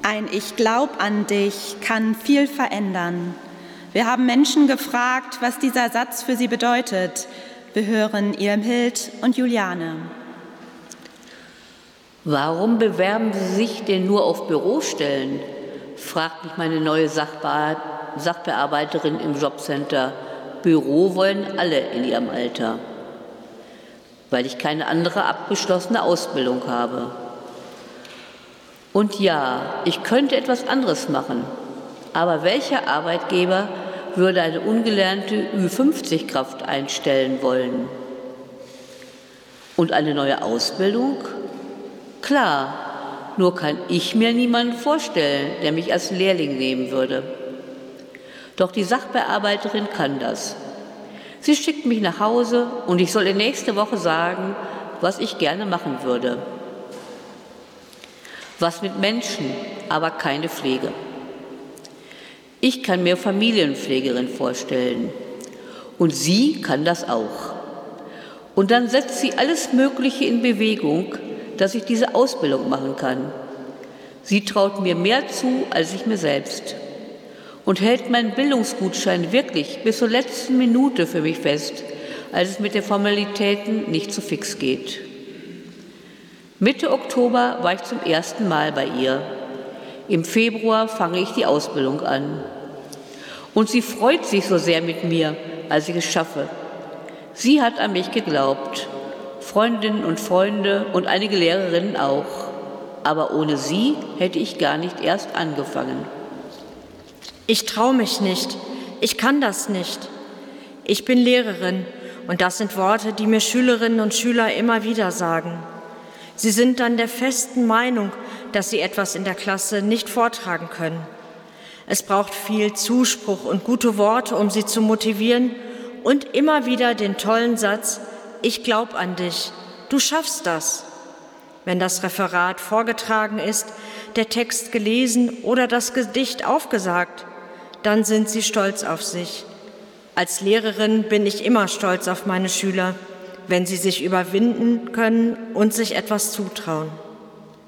Ein Ich glaub an dich kann viel verändern. Wir haben Menschen gefragt, was dieser Satz für sie bedeutet. Wir hören Irmhild und Juliane. Warum bewerben Sie sich denn nur auf Bürostellen? Fragt mich meine neue Sachbearbeiterin im Jobcenter. Büro wollen alle in ihrem Alter. Weil ich keine andere abgeschlossene Ausbildung habe. Und ja, ich könnte etwas anderes machen. Aber welcher Arbeitgeber würde eine ungelernte Ü50-Kraft einstellen wollen? Und eine neue Ausbildung? Klar, nur kann ich mir niemanden vorstellen, der mich als Lehrling nehmen würde. Doch die Sachbearbeiterin kann das. Sie schickt mich nach Hause und ich soll ihr nächste Woche sagen, was ich gerne machen würde. Was mit Menschen, aber keine Pflege. Ich kann mir Familienpflegerin vorstellen. Und sie kann das auch. Und dann setzt sie alles Mögliche in Bewegung, dass ich diese Ausbildung machen kann. Sie traut mir mehr zu, als ich mir selbst. Und hält meinen Bildungsgutschein wirklich bis zur letzten Minute für mich fest, als es mit den Formalitäten nicht so fix geht. Mitte Oktober war ich zum ersten Mal bei ihr. Im Februar fange ich die Ausbildung an. Und sie freut sich so sehr mit mir, als ich es schaffe. Sie hat an mich geglaubt. Freundinnen und Freunde und einige Lehrerinnen auch. Aber ohne sie hätte ich gar nicht erst angefangen. Ich traue mich nicht. Ich kann das nicht. Ich bin Lehrerin und das sind Worte, die mir Schülerinnen und Schüler immer wieder sagen. Sie sind dann der festen Meinung, dass sie etwas in der Klasse nicht vortragen können. Es braucht viel Zuspruch und gute Worte, um sie zu motivieren und immer wieder den tollen Satz: Ich glaub an dich, du schaffst das. Wenn das Referat vorgetragen ist, der Text gelesen oder das Gedicht aufgesagt, dann sind sie stolz auf sich. Als Lehrerin bin ich immer stolz auf meine Schüler, wenn sie sich überwinden können und sich etwas zutrauen.